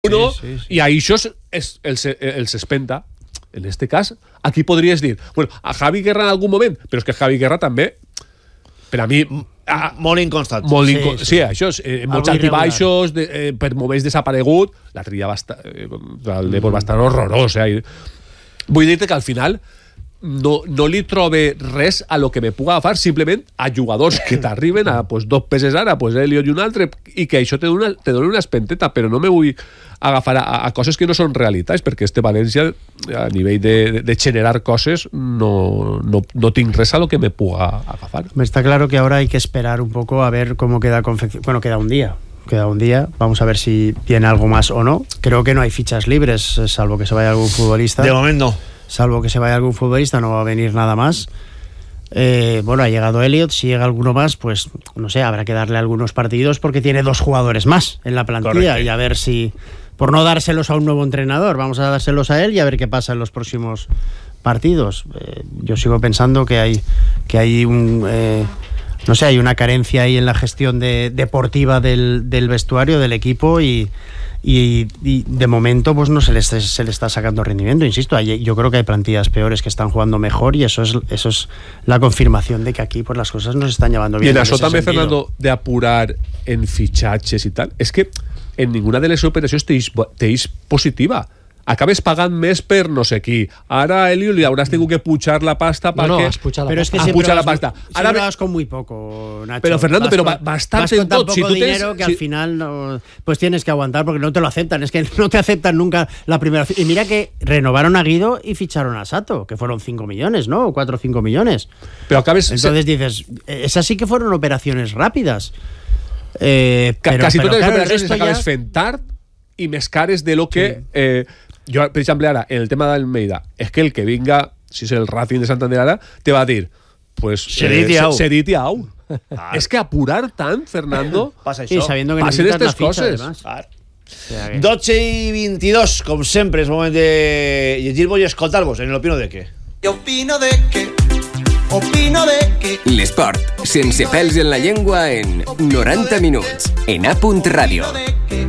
uno, i això els espenta. En este cas, aquí podries dir, bueno, a Javi Guerra en algun moment, però és que Javi Guerra també, per a mi... molt inconstant. Sí, això és molts altibaixos, per moments desaparegut, la tria el Depor va estar horrorós. Vull dir-te que al final no li trobe res a lo que me puga agafar, simplement a jugadors que t'arriben a dos peces ara, Elliot i un altre, i que això te dona una espenteta, però no me vull agafar a coses que no són realitats, perquè este València, a nivell de generar coses, no tinc res a lo que me puga agafar. Está claro que ahora hay que esperar un poco a ver cómo queda confección. Bueno, queda un día, vamos a ver si tiene algo más o no. Creo que no hay fichas libres, salvo que se vaya algún futbolista. De momento no. Salvo que se vaya algún futbolista, no va a venir nada más. Bueno, ha llegado Elliot. Si llega alguno más, pues no sé, habrá que darle algunos partidos porque tiene 2 jugadores más en la plantilla. Correcto. Y a ver si, por no dárselos a un nuevo entrenador, vamos a dárselos a él y a ver qué pasa en los próximos partidos. Yo sigo pensando que hay un... no sé, hay una carencia ahí en la gestión deportiva del vestuario, del equipo, y de momento pues no se le está sacando rendimiento. Insisto, yo creo que hay plantillas peores que están jugando mejor, y eso es la confirmación de que aquí pues las cosas no se están llevando bien. Y en eso también, Fernando, de apurar en fichaches y tal, es que en ninguna de les operacions t'eix positiva. Acabes pagant més per no sé qui. Ara a Elio li hauràs tingut que pujar la pasta para que... Pero es que siempre vas con muy poco, Nacho. Pero Fernando, bastante en todo. Si tú dinero que al final pues tienes que aguantar porque no te lo aceptan. Es que no te aceptan nunca la primera. Y mira que renovaron a Guido y ficharon a Sato, que fueron 5 millones, ¿no? 4 o 5 millones. Pero acabes... Entonces dices, esas sí que fueron operaciones rápidas. Casi totes les operacions les acabes fent tard i més cares de lo que... jo, per exemple, ara, en el tema d'Almeida, és que el que vinga, si és el Racing de Santander ara, te va dir, pues... Cedit i au. És que apurar tant, Fernando... Passa això. Passen aquestes coses. 12 i 22, com sempre, és moment de llegir-vos i escoltar-vos en l'Opino de què. Opino de què. L'esport, sense pèls en la llengua, en 90 minuts, en A.Radio.